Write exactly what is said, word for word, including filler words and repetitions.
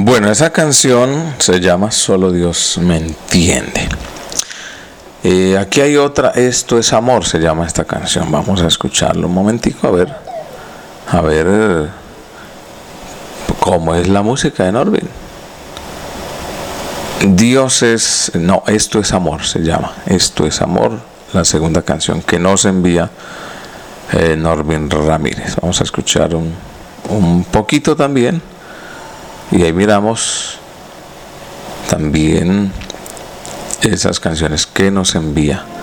Bueno, esa canción se llama Solo Dios me entiende. Eh, aquí hay otra, Esto es amor, se llama esta canción. Vamos a escucharlo un momentico, a ver, a ver cómo es la música de Norvin. Dios es, no, Esto es amor, se llama. Esto es amor, la segunda canción que nos envía eh, Norvin Ramírez. Vamos a escuchar un, un poquito también. Y ahí miramos también esas canciones que nos envía